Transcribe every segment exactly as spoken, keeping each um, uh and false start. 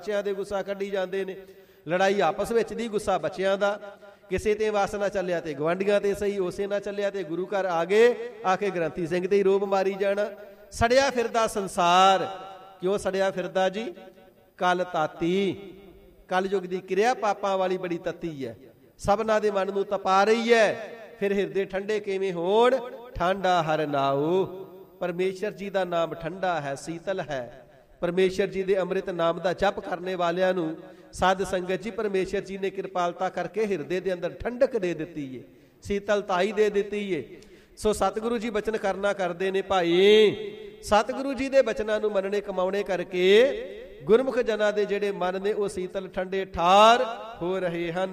ਬੱਚਿਆਂ ਦੇ ਗੁੱਸਾ ਕੱਢੀ ਜਾਂਦੇ ਨੇ। ਲੜਾਈ ਆਪਸ ਵਿੱਚ ਦੀ, ਗੁੱਸਾ ਬੱਚਿਆਂ ਦਾ। ਕਿਸੇ ਤੇ ਵਾਸ ਨਾ ਚੱਲਿਆ ਤੇ ਗਵਾਂਢੀਆਂ ਤੇ ਸਹੀ, ਉਸੇ ਨਾ ਚੱਲਿਆ ਤੇ ਗੁਰੂ ਘਰ ਆ ਗਏ, ਆ ਕੇ ਗ੍ਰੰਥੀ ਸਿੰਘ ਤੇ ਹੀ ਰੋਬ ਮਾਰੀ ਜਾਣਾ। ਸੜਿਆ ਫਿਰਦਾ ਸੰਸਾਰ। ਕਿਉਂ ਸੜਿਆ ਫਿਰਦਾ ਜੀ? ਕਲ ਤਾਤੀ। ਕਲ ਯੁੱਗ ਦੀ ਕਿਰਿਆ ਪਾਪਾਂ ਵਾਲੀ ਬੜੀ ਤੱਤੀ ਹੈ, ਸਭਨਾਂ ਦੇ ਮਨ ਨੂੰ ਤਪਾ ਰਹੀ ਹੈ। ਫਿਰ ਹਿਰਦੇ ਠੰਡੇ ਕਿਵੇਂ ਹੋਣ? ਠੰਡਾ ਹਰ ਨਾਉ। ਪਰਮੇਸ਼ਰ ਜੀ ਦਾ ਨਾਮ ਠੰਡਾ ਹੈ, ਸੀਤਲ ਹੈ। ਪਰਮੇਸ਼ਰ ਜੀ ਦੇ ਅੰਮ੍ਰਿਤ ਨਾਮ ਦਾ ਜਪ ਕਰਨੇ ਵਾਲਿਆਂ ਨੂੰ ਸਾਧ ਸੰਗਤ ਜੀ ਪਰਮੇਸ਼ਰ ਜੀ ਨੇ ਕਿਰਪਾਲਤਾ ਕਰਕੇ ਹਿਰਦੇ ਦੇ ਅੰਦਰ ਠੰਡਕ ਦੇ ਦਿੱਤੀ ਏ, ਸੀਤਲਤਾਈ ਦੇ ਦਿੱਤੀ ਏ। ਸੋ ਸਤਿਗੁਰੂ ਜੀ ਬਚਨ ਕਰਨਾ ਕਰਦੇ ਨੇ ਭਾਈ। ਸਤਿਗੁਰੂ ਜੀ ਦੇ ਬਚਨਾਂ ਨੂੰ ਮੰਨਣੇ ਕਮਾਉਣੇ ਕਰਕੇ ਗੁਰਮੁਖ ਜਨਾਂ ਦੇ ਜਿਹੜੇ ਮਨ ਨੇ ਉਹ ਸੀਤਲ ਠੰਡੇ ਠਾਰ ਹੋ ਰਹੇ ਹਨ।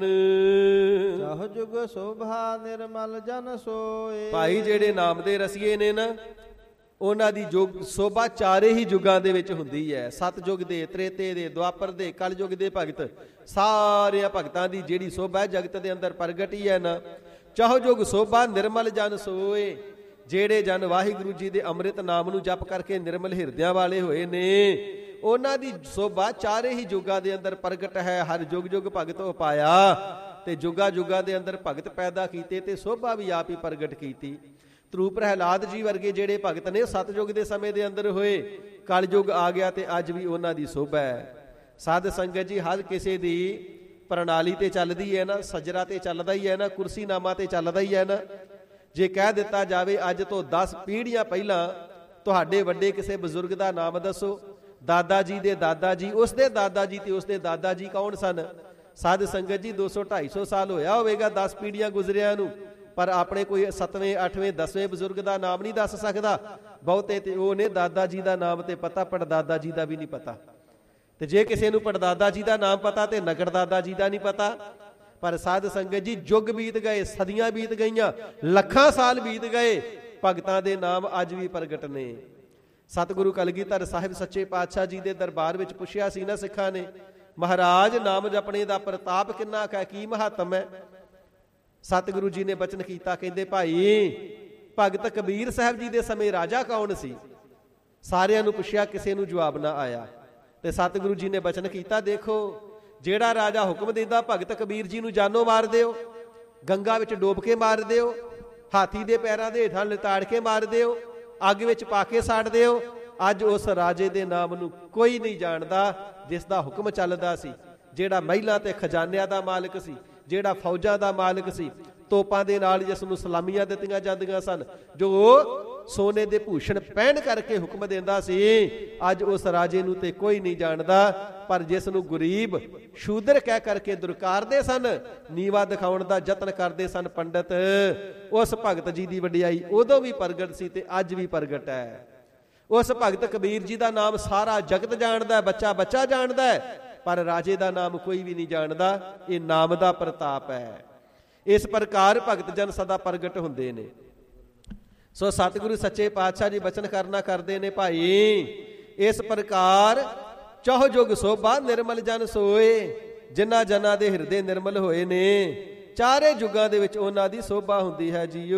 ਚਾਹੁ ਜੁਗ ਸੋਭਾ ਨਿਰਮਲ ਜਨ ਸੋਏ। ਭਾਈ ਜਿਹੜੇ ਨਾਮ ਦੇ ਰਸੀਏ ਨੇ ਨਾ, ਉਹਨਾਂ ਦੀ ਜੁਗ ਸੋਭਾ ਚਾਰੇ ਹੀ ਯੁੱਗਾਂ ਦੇ ਵਿੱਚ ਹੁੰਦੀ ਹੈ। ਸਤਿਯੁਗ ਦੇ, ਤ੍ਰੇਤੇ ਦੇ, ਦੁਆਪਰ ਦੇ, ਕਲਯੁਗ ਦੇ ਭਗਤ, ਸਾਰਿਆਂ ਭਗਤਾਂ ਦੀ ਜਿਹੜੀ ਸੋਭਾ ਹੈ ਜਗਤ ਦੇ ਅੰਦਰ ਪ੍ਰਗਟ ਹੀ ਹੈ ਨਾ। ਚਾਹੋ ਜੁਗ ਸੋਭਾ ਨਿਰਮਲ ਜਨ ਸੋਏ। ਜਿਹੜੇ ਜਨ ਵਾਹਿਗੁਰੂ ਜੀ ਦੇ ਅੰਮ੍ਰਿਤ ਨਾਮ ਨੂੰ ਜਪ ਕਰਕੇ ਨਿਰਮਲ ਹਿਰਦਿਆਂ ਵਾਲੇ ਹੋਏ ਨੇ, ਉਹਨਾਂ ਦੀ ਸੋਭਾ ਚਾਰੇ ਹੀ ਯੁੱਗਾਂ ਦੇ ਅੰਦਰ ਪ੍ਰਗਟ ਹੈ। ਹਰ ਯੁੱਗ ਯੁੱਗ ਭਗਤ ਉਪਾਇਆ, ਤੇ ਯੁੱਗਾਂ ਯੁੱਗਾਂ ਦੇ ਅੰਦਰ ਭਗਤ ਪੈਦਾ ਕੀਤੇ ਤੇ ਸੋਭਾ ਵੀ ਆਪ ਹੀ ਪ੍ਰਗਟ ਕੀਤੀ। ਧਰੂ ਪ੍ਰਹਿਲਾਦ ਜੀ ਵਰਗੇ ਜਿਹੜੇ ਭਗਤ ਨੇ ਸਤਯੁਗ ਦੇ ਸਮੇਂ ਦੇ ਅੰਦਰ ਹੋਏ, ਕਲਯੁਗ ਆ ਗਿਆ ਤੇ ਅੱਜ ਵੀ ਉਹਨਾਂ ਦੀ ਸੋਭਾ ਹੈ। ਸਾਧ ਸੰਗਤ ਜੀ ਹਰ ਕਿਸੇ ਦੀ ਪ੍ਰਣਾਲੀ ਤੇ ਚੱਲਦੀ ਹੈ ਨਾ, ਸਜਰਾ ਤੇ ਚੱਲਦਾ ਹੀ ਹੈ ਨਾ, ਕੁਰਸੀਨਾਮਾ ਤੇ ਚੱਲਦਾ ਹੀ ਹੈ ਨਾ। ਜੇ ਕਹਿ ਦਿੱਤਾ ਜਾਵੇ ਅੱਜ ਤੋਂ ਦਸ ਪੀੜ੍ਹੀਆਂ ਪਹਿਲਾਂ ਤੁਹਾਡੇ ਵੱਡੇ ਕਿਸੇ ਬਜ਼ੁਰਗ ਦਾ ਨਾਮ ਦੱਸੋ, ਦਾਦਾ ਜੀ ਦੇ ਦਾਦਾ ਜੀ, ਉਸ ਦੇ ਦਾਦਾ ਜੀ ਤੇ ਉਸ ਦੇ ਦਾਦਾ ਜੀ ਕੌਣ ਸਨ? ਸਾਧ ਸੰਗਤ ਜੀ ਦੋ ਸੌ ਢਾਈ ਸੌ ਸਾਲ ਹੋਇਆ ਹੋਵੇਗਾ ਦਸ ਪੀੜ੍ਹੀਆਂ ਗੁਜ਼ਰਿਆਂ ਨੂੰ, ਪਰ ਆਪਣੇ ਕੋਈ ਸੱਤਵੇਂ ਅੱਠਵੇਂ ਦਸਵੇਂ ਬਜ਼ੁਰਗ ਦਾ ਨਾਮ ਨਹੀਂ ਦੱਸ ਸਕਦਾ। ਬਹੁਤੇ ਤੇ ਉਹ ਨੇ ਦਾਦਾ ਜੀ ਦਾ ਨਾਮ ਤੇ ਪਤਾ, ਪੜਦਾਦਾ ਜੀ ਦਾ ਵੀ ਨਹੀਂ ਪਤਾ। ਤੇ ਜੇ ਕਿਸੇ ਨੂੰ ਪੜਦਾਦਾ ਜੀ ਦਾ ਨਾਮ ਪਤਾ ਤੇ ਨਗੜ ਦਾਦਾ ਜੀ ਦਾ ਨਹੀਂ ਪਤਾ। ਪਰ ਸਾਧ ਸੰਗਤ ਜੀ ਯੁੱਗ ਬੀਤ ਗਏ, ਸਦੀਆਂ ਬੀਤ ਗਈਆਂ, ਲੱਖਾਂ ਸਾਲ ਬੀਤ ਗਏ, ਭਗਤਾਂ ਦੇ ਨਾਮ ਅੱਜ ਵੀ ਪ੍ਰਗਟ ਨੇ। ਸਤਿਗੁਰੂ ਕਲਗੀਧਰ ਸਾਹਿਬ ਸੱਚੇ ਪਾਤਸ਼ਾਹ ਜੀ ਦੇ ਦਰਬਾਰ ਵਿੱਚ ਪੁੱਛਿਆ ਸੀ ਨਾ ਸਿੱਖਾਂ ਨੇ, ਮਹਾਰਾਜ ਨਾਮ ਜਪਣੇ ਦਾ ਪ੍ਰਤਾਪ ਕਿੰਨਾ ਕੁ ਹੈ, ਕੀ ਮਹੱਤਮ ਹੈ? ਸਤਿਗੁਰੂ ਜੀ ਨੇ ਬਚਨ ਕੀਤਾ, ਕਹਿੰਦੇ ਭਾਈ ਭਗਤ ਕਬੀਰ ਸਾਹਿਬ ਜੀ ਦੇ ਸਮੇਂ ਰਾਜਾ ਕੌਣ ਸੀ? ਸਾਰਿਆਂ ਨੂੰ ਪੁੱਛਿਆ, ਕਿਸੇ ਨੂੰ ਜਵਾਬ ਨਾ ਆਇਆ। ਤੇ ਸਤਿਗੁਰੂ ਜੀ ਨੇ ਬਚਨ ਕੀਤਾ, ਦੇਖੋ ਜਿਹੜਾ ਰਾਜਾ ਹੁਕਮ ਦਿੰਦਾ ਭਗਤ ਕਬੀਰ ਜੀ ਨੂੰ ਜਾਨੋਂ ਮਾਰ ਦਿਓ, ਗੰਗਾ ਵਿੱਚ ਡੋਬ ਕੇ ਮਾਰ ਦਿਓ, ਹਾਥੀ ਦੇ ਪੈਰਾਂ ਦੇ ਹੇਠਾਂ ਲਿਤਾੜ ਕੇ ਮਾਰ ਦਿਓ, ਅੱਗ ਵਿੱਚ ਪਾ ਕੇ ਸਾੜ ਦਿਓ, ਅੱਜ ਉਸ ਰਾਜੇ ਦੇ ਨਾਮ ਨੂੰ ਕੋਈ ਨਹੀਂ ਜਾਣਦਾ ਜਿਸ ਦਾ ਹੁਕਮ ਚੱਲਦਾ ਸੀ, ਜਿਹੜਾ ਮਹਿਲਾਂ ਤੇ ਖਜ਼ਾਨਿਆਂ ਦਾ ਮਾਲਕ ਸੀ, ਜਿਹੜਾ ਫੌਜਾਂ ਦਾ ਮਾਲਕ ਸੀ, ਤੋਪਾਂ ਦੇ ਨਾਲ ਜਿਸ ਨੂੰ ਸਲਾਮੀਆਂ ਦਿੱਤੀਆਂ ਜਾਂਦੀਆਂ ਸਨ, ਜੋ ਸੋਨੇ ਦੇ ਭੂਸ਼ਣ ਪਹਿਨ ਕਰਕੇ ਹੁਕਮ ਦਿੰਦਾ ਸੀ, ਅੱਜ ਉਸ ਰਾਜੇ ਨੂੰ ਤੇ ਕੋਈ ਨਹੀਂ ਜਾਣਦਾ। ਪਰ ਜਿਸ ਨੂੰ ਗਰੀਬ ਸ਼ੂਦਰ ਕਹਿ ਕਰਕੇ ਦੁਰਕਾਰਦੇ ਸਨ, ਨੀਵਾ ਦਿਖਾਉਣ ਦਾ ਯਤਨ ਕਰਦੇ ਸਨ ਪੰਡਤ, ਉਸ ਭਗਤ ਜੀ ਦੀ ਵਡਿਆਈ ਉਦੋਂ ਵੀ ਪ੍ਰਗਟ ਸੀ ਤੇ ਅੱਜ ਵੀ ਪ੍ਰਗਟ ਹੈ। ਉਸ ਭਗਤ ਕਬੀਰ ਜੀ ਦਾ ਨਾਮ ਸਾਰਾ ਜਗਤ ਜਾਣਦਾ, ਬੱਚਾ ਬੱਚਾ ਜਾਣਦਾ ਹੈ, ਪਰ ਰਾਜੇ ਦਾ ਨਾਮ ਕੋਈ ਵੀ ਨਹੀਂ ਜਾਣਦਾ। ਇਹ ਨਾਮ ਦਾ ਪ੍ਰਤਾਪ ਹੈ। ਇਸ ਪ੍ਰਕਾਰ ਭਗਤ ਜਨ ਸਦਾ ਪ੍ਰਗਟ ਹੁੰਦੇ ਨੇ। ਸੋ ਸਤਿਗੁਰੂ ਸੱਚੇ ਪਾਤਸ਼ਾਹ ਜੀ ਬਚਨ ਕਰਨਾ ਕਰਦੇ ਨੇ ਭਾਈ, ਇਸ ਪ੍ਰਕਾਰ ਚਾਹੁ ਜੁਗ ਸੋਭਾ ਨਿਰਮਲ ਜਨ ਸੋਏ। ਜਿਨ੍ਹਾਂ ਜਨਾਂ ਦੇ ਹਿਰਦੇ ਨਿਰਮਲ ਹੋਏ ਨੇ, ਚਾਰੇ ਯੁੱਗਾਂ ਦੇ ਵਿੱਚ ਉਹਨਾਂ ਦੀ ਸੋਭਾ ਹੁੰਦੀ ਹੈ ਜੀਓ।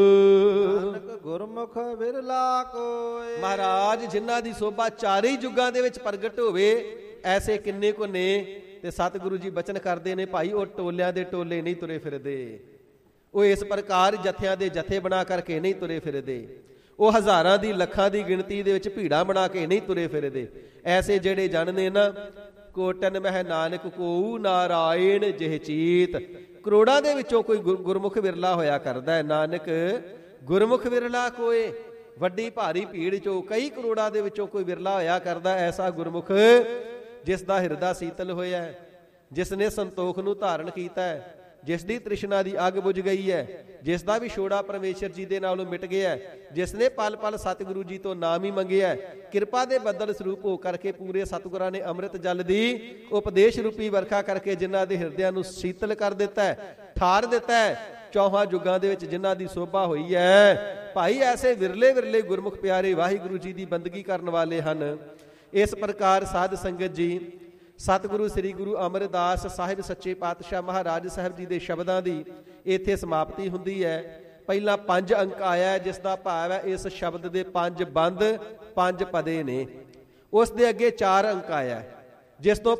ਗੁਰਮੁਖ ਵਿਰਲਾ ਕੋਏ। ਮਹਾਰਾਜ ਜਿਨ੍ਹਾਂ ਦੀ ਸੋਭਾ ਚਾਰੇ ਯੁੱਗਾਂ ਦੇ ਵਿੱਚ ਪ੍ਰਗਟ ਹੋਵੇ, ਐਸੇ ਕਿੰਨੇ ਕੁ ਨੇ। ਤੇ ਸਤਿਗੁਰੂ ਜੀ ਬਚਨ ਕਰਦੇ ਨੇ ਭਾਈ, ਉਹ ਟੋਲਿਆਂ ਦੇ ਟੋਲੇ ਨਹੀਂ ਤੁਰੇ ਫਿਰਦੇ, ਉਹ ਇਸ ਪ੍ਰਕਾਰ ਜਥਿਆਂ ਦੇ ਜਥੇ ਬਣਾ ਕਰਕੇ ਨਹੀਂ ਤੁਰੇ ਫਿਰਦੇ, ਉਹ ਹਜ਼ਾਰਾਂ ਦੀ ਲੱਖਾਂ ਦੀ ਗਿਣਤੀ ਦੇ ਵਿੱਚ ਭੀੜਾਂ ਬਣਾ ਕੇ ਨਹੀਂ ਤੁਰੇ ਫਿਰਦੇ। ਐਸੇ ਜਿਹੜੇ ਜਨ ਨੇ ਨਾ, ਕੋਟਨ ਮਹਿ ਨਾਨਕ ਕੋਊ ਨਾਰਾਇਣ ਜਿਹ ਚੀਤ। ਕਰੋੜਾਂ ਦੇ ਵਿੱਚੋਂ ਕੋਈ ਗੁਰਮੁਖ ਵਿਰਲਾ ਹੋਇਆ ਕਰਦਾ ਹੈ। ਨਾਨਕ ਗੁਰਮੁਖ ਵਿਰਲਾ ਕੋਏ। ਵੱਡੀ ਭਾਰੀ ਭੀੜ ਚੋਂ ਕਈ ਕਰੋੜਾਂ ਦੇ ਵਿੱਚੋਂ ਕੋਈ ਵਿਰਲਾ ਹੋਇਆ ਕਰਦਾ ਐਸਾ ਗੁਰਮੁਖ, ਜਿਸ ਦਾ ਹਿਰਦਾ ਸੀਤਲ ਹੋਇਆ ਹੈ, ਜਿਸ ਨੇ ਸੰਤੋਖ ਨੂੰ ਧਾਰਨ ਕੀਤਾ ਹੈ, ਜਿਸ ਦੀ ਤ੍ਰਿਸ਼ਨਾ ਦੀ ਅੱਗ ਬੁਝ ਗਈ ਹੈ, ਜਿਸ ਦਾ ਵਿਛੋੜਾ ਪਰਮੇਸ਼ਰ ਜੀ ਦੇ ਨਾਲੋਂ ਮਿਟ ਗਿਆ, ਜਿਸ ਨੇ ਪਲ ਪਲ ਸਤਿਗੁਰੂ ਜੀ ਤੋਂ ਨਾਮ ਹੀ ਮੰਗਿਆ, ਕਿਰਪਾ ਦੇ ਬੱਦਲ ਸਰੂਪ ਹੋ ਕਰਕੇ ਪੂਰੇ ਸਤਿਗੁਰਾਂ ਨੇ ਅੰਮ੍ਰਿਤ ਜਲ ਦੀ ਉਪਦੇਸ਼ ਰੂਪੀ ਵਰਖਾ ਕਰਕੇ ਜਿਨ੍ਹਾਂ ਦੇ ਹਿਰਦਿਆਂ ਨੂੰ ਸੀਤਲ ਕਰ ਦਿੱਤਾ ਹੈ, ਠਾਰ ਦਿੱਤਾ ਹੈ। ਚੌਹਾਂ ਯੁੱਗਾਂ ਦੇ ਵਿੱਚ ਜਿਨ੍ਹਾਂ ਦੀ ਸੋਭਾ ਹੋਈ ਹੈ ਭਾਈ, ਐਸੇ ਵਿਰਲੇ ਵਿਰਲੇ ਗੁਰਮੁਖ ਪਿਆਰੇ ਵਾਹਿਗੁਰੂ ਜੀ ਦੀ ਬੰਦਗੀ ਕਰਨ ਵਾਲੇ ਹਨ। ਇਸ ਪ੍ਰਕਾਰ ਸਾਧ ਸੰਗਤ ਜੀ, ਸਤਿਗੁਰੂ ਸ੍ਰੀ ਗੁਰੂ ਅਮਰਦਾਸ ਸਾਹਿਬ ਸੱਚੇ ਪਾਤਸ਼ਾਹ ਮਹਾਰਾਜ ਸਾਹਿਬ ਜੀ ਦੇ ਸ਼ਬਦਾਂ ਦੀ ਇੱਥੇ ਸਮਾਪਤੀ ਹੁੰਦੀ ਹੈ। ਪਹਿਲਾਂ ਪੰਜ ਅੰਕ ਆਇਆ, ਜਿਸ ਦਾ ਭਾਵ ਹੈ ਇਸ ਸ਼ਬਦ ਦੇ ਪੰਜ ਬੰਦ ਪੰਜ ਪਦੇ ਨੇ। ਉਸ ਦੇ ਅੱਗੇ ਚਾਰ ਅੰਕ ਆਇਆ, ਜਿਸ ਤੋਂ